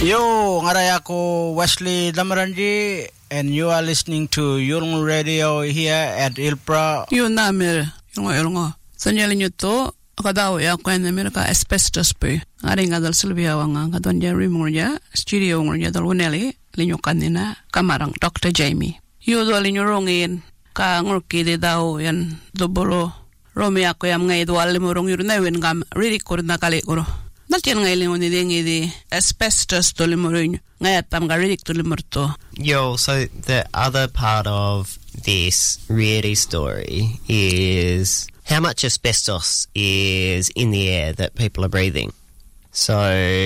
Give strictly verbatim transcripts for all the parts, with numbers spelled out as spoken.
Yo, ngaray ako Wesley Damaranji, and you are listening to Yulong Radio here at Ilpra. Yo namer, yulong yulong. Sanyalin nyo to, akadaw ya ko yan namer ka asbestos po. Ngaring adal Sylvia wang kadwan dyan rimurnya, studio ngurnya dal uneli, linyo kanina, kamarang Doctor Jamie. Yo do linyo rongin, ka ngurki de daw yan dobolo. Romi ako yam ngay do alimurong yun na yun kam, ridikur na kali kuro. Naltian ngay lingon ni dengi di asbestos to limurun ngay atam ga ridik to limurto. Yo, so the other part of this really story is how much asbestos is in the air that people are breathing. So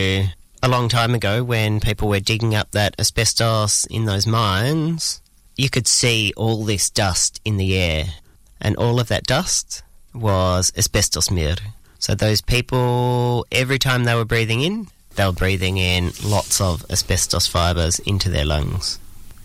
a long time ago when people were digging up that asbestos in those mines, you could see all this dust in the air, and all of that dust was asbestos mir. So those people, every time they were breathing in, they were breathing in lots of asbestos fibres into their lungs.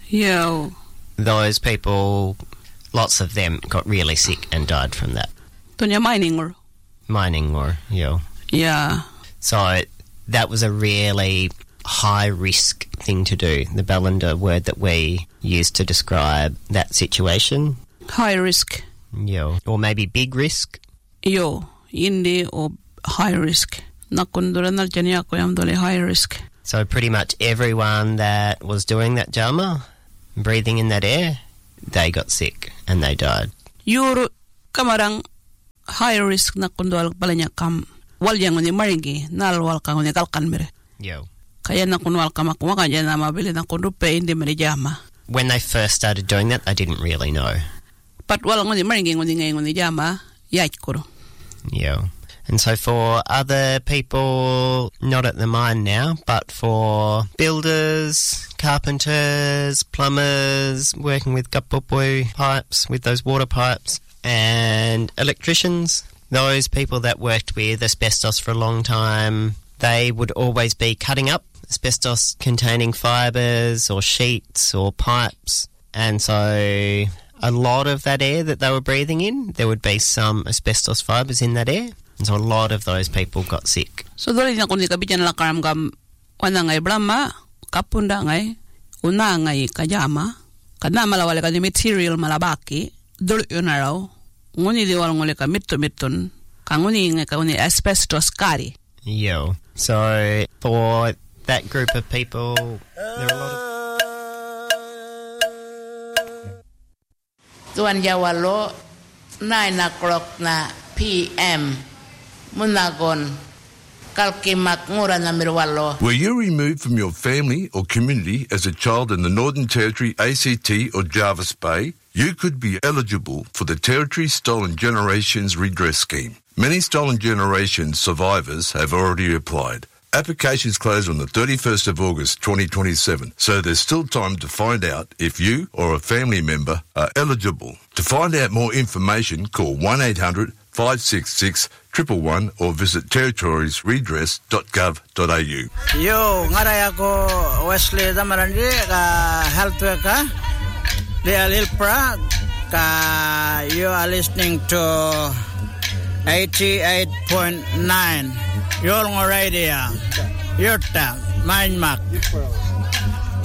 Yo. Those people, lots of them got really sick and died from that. Tonya mining or? Mining or, yo. Yeah. So that was a really high-risk thing to do, the Ballender word that we use to describe that situation. High risk. Yo. Or maybe big risk. Yo. Indi or high risk. Nakundura naljani ako yam dole high risk. So pretty much everyone that was doing that jama, breathing in that air, they got sick and they died. Yuru kamarang high risk nakundwal balanya kam walyang ni maringi nalwal kang ni kalkan mere. Yo. Kaya nakunwal kam ako kanya na mabili nakundupe indi mere jama. When they first started doing that, they didn't really know. But wala ngoni maringi ngoni ngay ngoni jama yait kuro. Yeah. And so for other people, not at the mine now, but for builders, carpenters, plumbers, working with kapopoy pipes, with those water pipes, and electricians, those people that worked with asbestos for a long time, they would always be cutting up asbestos-containing fibres or sheets or pipes. And so a lot of that air that they were breathing in, there would be some asbestos fibres in that air. And so a lot of those people got sick. So dali na kundi kabijan la karam kam wana ngay brahma kapunda ngay una ngay kajama kada malawale ka ni material malabaki dul yunaraw nguni di wal ngole ka mitto mitton kanguni ngay ka uni asbestos kari. Yo. So for that group of people, there are a lot of Tuan Jawalo nine o'clock na P M Munagon Kalkimak Ngura na Mirwalo. Were you removed from your family or community as a child in the Northern Territory, A C T or Jervis Bay? You could be eligible for the Territory Stolen Generations Redress Scheme. Many Stolen Generations survivors have already applied. Applications close on the thirty-first of August twenty twenty-seven, so there's still time to find out if you or a family member are eligible. To find out more information, call one eight hundred five six six one one one or visit territories redress dot gov dot a u. Yo, ngaray ako Wesley Damaranji, ka health worker, di Ilpra, ka you are listening to eighty-eight point nine Yulong Radio, Yurta, Mindmark.